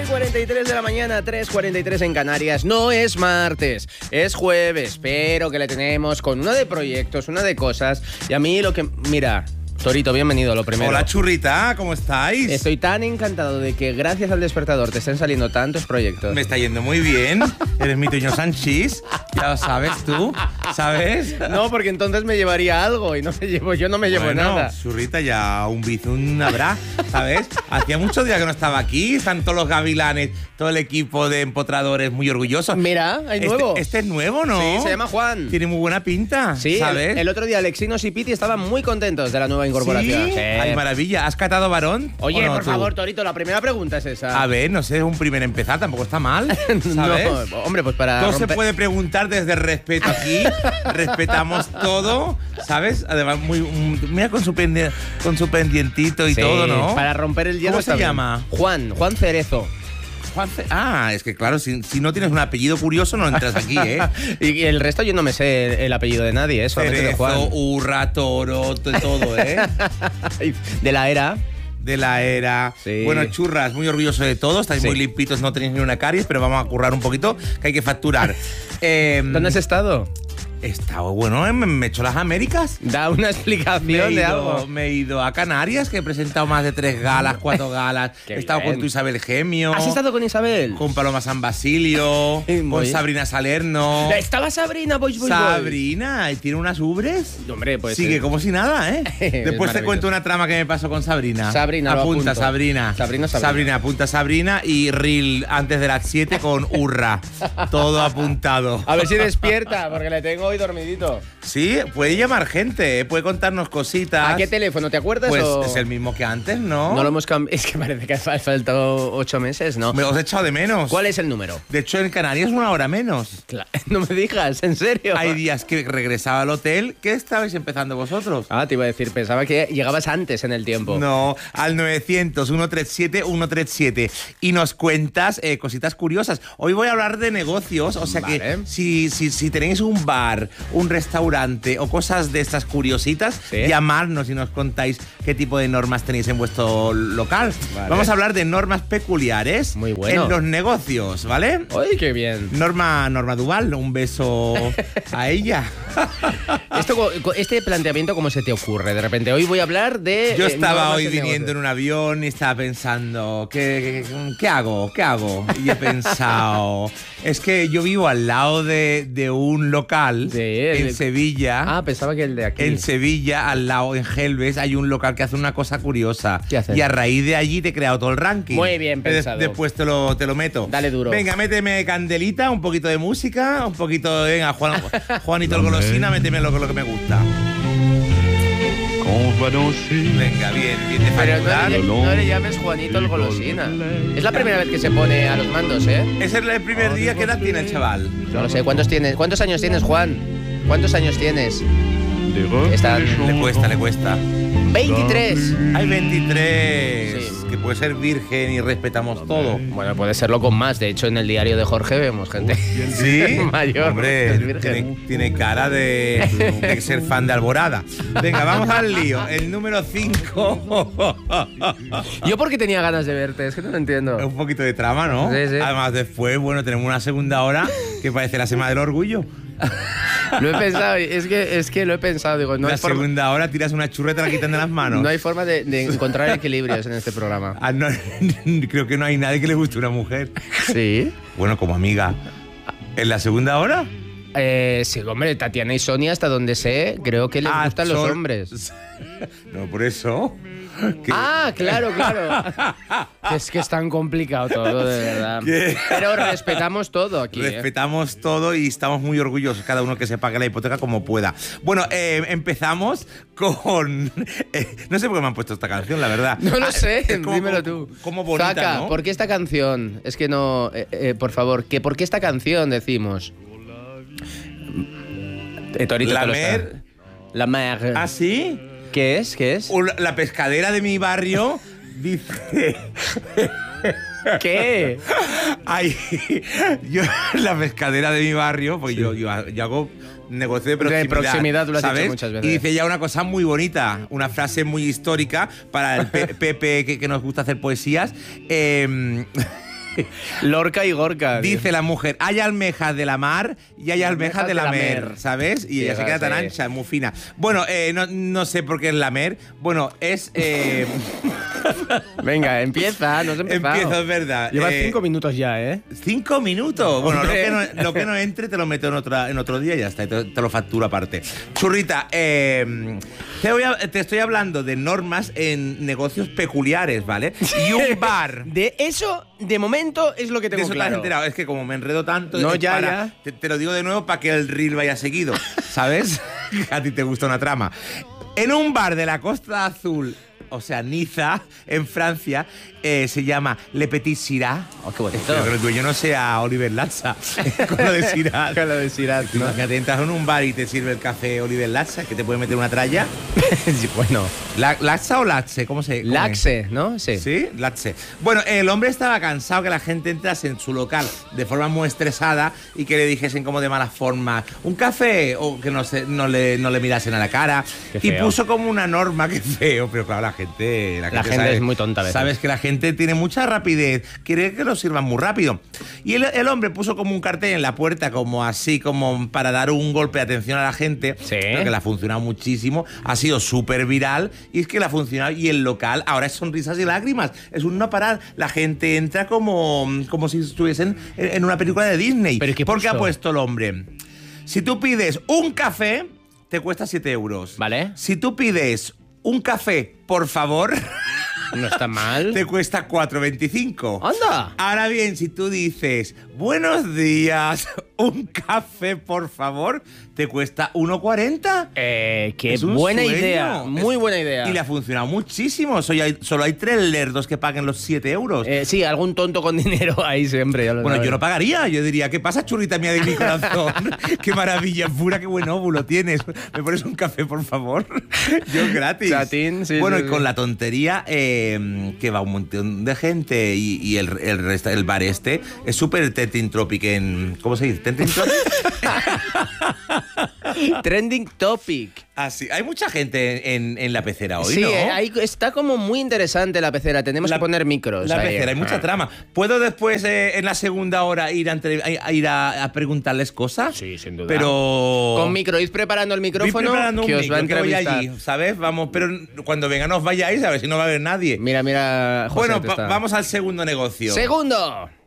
43 de la mañana, 3:43 en Canarias. No es martes, es jueves, pero que le tenemos con una de proyectos, una de cosas. Y a mí lo que... Mira, Torito, bienvenido, lo primero. Hola, churrita, ¿cómo estáis? Estoy tan encantado de que gracias al despertador te estén saliendo tantos proyectos. Me está yendo muy bien. Eres mi Toño Sanchís. Ya lo sabes tú, ¿sabes? No, porque entonces me llevaría algo y yo no me llevo nada. Churrita, ya un bizun habrá, ¿sabes? Hacía muchos días que no estaba aquí. Están todos los gavilanes, todo el equipo de empotradores muy orgullosos. Mira, hay nuevo. Este es nuevo, ¿no? Sí, se llama Juan. Tiene muy buena pinta, sí, ¿sabes? El otro día Alexinos y Piti estaban muy contentos de la nueva incorporación. ¿Sí? Ay, maravilla. ¿Has catado varón? Oye, no, por tú? favor, Torito, la primera pregunta es esa. A ver, no sé, es un primer empezar, tampoco está mal, ¿sabes? No, hombre, pues para Todo se puede preguntar desde el respeto aquí. Respetamos todo, ¿sabes? Además, mira con su pendientito y sí, todo, ¿no? Para romper el hielo. ¿Cómo se llama? Juan Cerezo. Es que claro, si no tienes un apellido curioso no entras aquí, ¿eh? Y el resto yo no me sé el apellido de nadie, solamente de Juan. Urra, Toro, todo, ¿eh? De la era. De la era. Sí. Bueno, churras, muy orgulloso de todo. Estáis muy limpitos, no tenéis ni una caries, pero vamos a currar un poquito, que hay que facturar. ¿Dónde has estado? He estado, bueno, me he hecho las Américas. Da una explicación de algo. Me he ido a Canarias, que he presentado más de 3 galas, 4 galas. He estado con tu Isabel Gemio. ¿Has estado con Isabel? Con Paloma San Basilio. Con Sabrina Salerno. ¿Estaba Sabrina, boys? Sabrina, ¿y tiene unas ubres? Hombre, pues... Sigue como si nada, ¿eh? Después te cuento una trama que me pasó con Sabrina. Sabrina, apunta, Sabrina. Sabrina, apunta Sabrina y Reel antes de las 7 con Urra. Todo apuntado. A ver si despierta, porque le tengo hoy dormidito. Sí, puede llamar gente, puede contarnos cositas. ¿A qué teléfono? ¿Te acuerdas? Pues o... es el mismo que antes, ¿no? No lo hemos cambiado. Es que parece que ha faltado 8 meses, ¿no? Me los he echado de menos. ¿Cuál es el número? De hecho, en Canarias 1 hora menos. Claro. No me digas, ¿en serio? Hay días que regresaba al hotel. ¿Qué estabais empezando vosotros? Ah, te iba a decir, pensaba que llegabas antes en el tiempo. No, al 900-137-137. Y nos cuentas cositas curiosas. Hoy voy a hablar de negocios, o sea que si tenéis un bar, un restaurante o cosas de estas curiositas, llamadnos y nos contáis qué tipo de normas tenéis en vuestro local. Vale. Vamos a hablar de normas peculiares en los negocios, ¿vale? ¡Ay, qué bien! Norma Duval, un beso a ella. Este planteamiento, ¿cómo se te ocurre? De repente, hoy voy a hablar de... Yo estaba hoy viniendo en un avión y estaba pensando, ¿qué hago? Y he pensado, es que yo vivo al lado de un local en Sevilla. Ah, pensaba que el de aquí. En Sevilla, al lado, en Gelbes, hay un local que hace una cosa curiosa. ¿Qué hace? Y a raíz de allí te he creado todo el ranking. Muy bien pensado. Después te lo meto. Dale duro. Venga, méteme candelita, un poquito de música, un poquito de... Venga, Juanito el Golosina, méteme lo que me gusta. Venga, bien de facturar. Pero no le llames Juanito el Golosina. Es la primera vez que se pone a los mandos, ¿eh? Ese es el primer día. ¿Qué edad tiene el chaval? No lo sé. ¿Cuántos años tienes, Juan? ¿Cuántos años tienes? Le cuesta. 23. Hay 23. Sí. Que puede ser virgen y respetamos todo. Bueno, puede serlo con más. De hecho, en el diario de Jorge vemos gente ¿Sí? mayor. Hombre, tiene cara de ser fan de Alborada. Venga, vamos al lío. El número 5. Yo porque tenía ganas de verte, es que no lo entiendo. Un poquito de trama, ¿no? Sí. Además, después, bueno, tenemos una segunda hora que parece la Semana del Orgullo. Lo he pensado, es que lo he pensado. Digo, no la hay forma, segunda hora tiras una churreta y la quitan de las manos. No hay forma de encontrar equilibrios en este programa. No, creo que no hay nadie que le guste una mujer. ¿Sí? Bueno, como amiga. ¿En la segunda hora? Sí, hombre, Tatiana y Sonia, hasta donde sé, creo que les gustan los hombres. No, por eso. Claro. Es que es tan complicado todo, de verdad. Pero respetamos todo aquí. Respetamos todo y estamos muy orgullosos, cada uno que se pague la hipoteca como pueda. Bueno, empezamos con... no sé por qué me han puesto esta canción, la verdad. No lo sé, dímelo tú. Como bonita, Zaka, ¿no? ¿por qué esta canción? Es que no... por favor, ¿por qué esta canción decimos? Torito, La Mer. ¿Ah, sí? ¿Qué es? La pescadera de mi barrio dice... ¿Qué? Ay, la pescadera de mi barrio, pues yo hago negocio de proximidad. De proximidad, tú lo has ¿sabes? dicho muchas veces. Y dice ya una cosa muy bonita, una frase muy histórica para el Pepe que nos gusta hacer poesías. Lorca y Gorka. Dice la mujer, hay almejas de la mar y hay almejas de la mer, ¿sabes? Y ella se queda tan ancha, muy fina. Bueno, no sé por qué es la mer. Bueno, es... Venga, empieza, no se empezado. Empiezo, es verdad. Llevas 5 minutos ya, ¿eh? 5 minutos. Bueno, lo que no entre te lo meto en otro día y ya está, y te lo facturo aparte. Churrita, te estoy hablando de normas en negocios peculiares, ¿vale? Y un bar. De eso, de momento, es lo que tengo de eso claro. Te has enterado. Es que como me enredo tanto... No, ya. Te lo digo de nuevo para que el reel vaya seguido, ¿sabes? A ti te gusta una trama. En un bar de la Costa Azul, o sea, Niza, en Francia, se llama Le Petit Syrah. Oh, qué bonito. Pero que el dueño no sea Oliver Latza, con lo de Syrah. Con lo de Syrah, ¿no? Imagínate, entras en un bar y te sirve el café Oliver Latza, que te puede meter una tralla. Sí, bueno. ¿Latza o Latze? ¿Cómo se llama? Laxe, ¿no? Sí. ¿Sí? Latze. Bueno, el hombre estaba cansado que la gente entrase en su local de forma muy estresada y que le dijesen como de mala forma un café o que no le mirasen a la cara. Y puso como una norma, que feo, pero claro, la gente sabe, es muy tonta a veces. Sabes que la gente tiene mucha rapidez, quiere que lo sirvan muy rápido. Y el hombre puso como un cartel en la puerta, como así, como para dar un golpe de atención a la gente. Sí. Que le ha funcionado muchísimo, ha sido súper viral y es que le ha funcionado. Y el local ahora es sonrisas y lágrimas, es un no parar. La gente entra como si estuviesen en una película de Disney. ¿Pero qué ¿Por qué ha pasó? puesto el hombre? Si tú pides un café, te cuesta 7 euros. Vale. Si tú pides un café, por favor... No está mal. Te cuesta 4,25. ¡Anda! Ahora bien, si tú dices, buenos días, un café, por favor, te cuesta 1,40. Qué Es un buena sueño. idea. Muy buena idea. Y le ha funcionado muchísimo. Solo hay 3 lerdos que paguen los 7 euros. Sí, algún tonto con dinero ahí siempre. Ya lo Bueno, sabes. yo no pagaría. Yo diría, ¿qué pasa, churrita mía de mi corazón? Qué maravilla pura, qué buen óvulo tienes. ¿Me pones un café, por favor? Yo gratis. Chatín, sí, bueno, sí, y con sí. la tontería que va un montón de gente y el bar este es súper trending topic en... ¿Cómo se dice? ¿Trending topic? Trending topic. Ah, sí. Hay mucha gente en la pecera hoy, Sí, ¿no? ahí está como muy interesante la pecera. Tenemos que poner micros. La ahí. pecera, hay mucha trama. ¿Puedo después, en la segunda hora, ir a preguntarles cosas? Sí, sin duda. Pero... Con micro, id preparando el Voy micrófono preparando un que os va a micro, que voy entrevistar. allí, ¿sabes? Vamos, pero cuando vengan no os vayáis, a ver si no va a haber nadie. Mira, José, Bueno, te está- vamos al segundo negocio. ¡Segundo!